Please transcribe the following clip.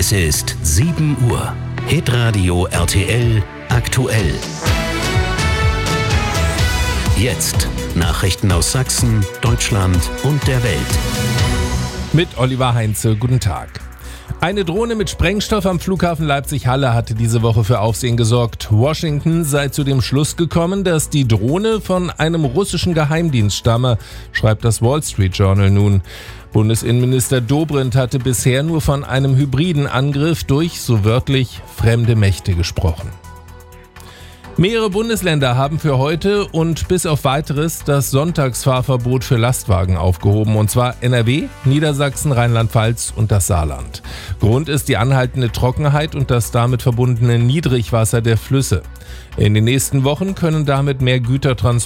Es ist 7 Uhr. Hitradio RTL aktuell. Jetzt Nachrichten aus Sachsen, Deutschland und der Welt. Mit Oliver Heinze, guten Tag. Eine Drohne mit Sprengstoff am Flughafen Leipzig-Halle hatte diese Woche für Aufsehen gesorgt. Washington sei zu dem Schluss gekommen, dass die Drohne von einem russischen Geheimdienst stamme, schreibt das Wall Street Journal nun. Bundesinnenminister Dobrindt hatte bisher nur von einem hybriden Angriff durch, so wörtlich, fremde Mächte gesprochen. Mehrere Bundesländer haben für heute und bis auf Weiteres das Sonntagsfahrverbot für Lastwagen aufgehoben, und zwar NRW, Niedersachsen, Rheinland-Pfalz und das Saarland. Grund ist die anhaltende Trockenheit und das damit verbundene Niedrigwasser der Flüsse. In den nächsten Wochen können damit mehr Güter